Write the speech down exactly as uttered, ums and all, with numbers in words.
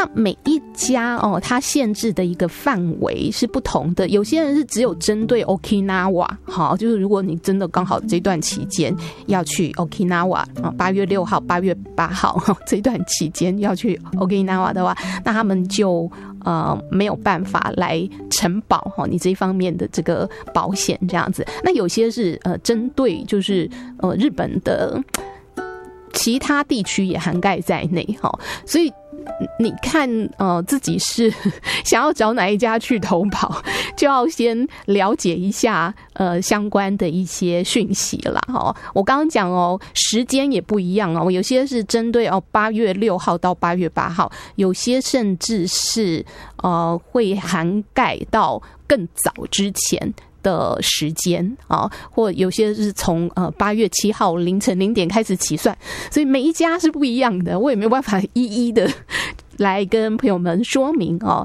那每一家哦，它限制的一个范围是不同的，有些人是只有针对 Okinawa， 好，就是如果你真的刚好这段期间要去 Okinawa 啊，八月六号、八月八号这段期间要去 Okinawa 的话，那他们就呃没有办法来承保哈你这一方面的这个保险这样子。那有些是呃针对就是呃日本的其他地区也涵盖在内哈，所以你看呃自己是想要找哪一家去投保，就要先了解一下呃相关的一些讯息啦哦。我刚刚讲哦，时间也不一样哦，有些是针对哦八月六号到八月八号，有些甚至是呃会涵盖到更早之前的时间啊，或有些是从呃八月七号凌晨零点开始起算，所以每一家是不一样的，我也没有办法一一的来跟朋友们说明哦。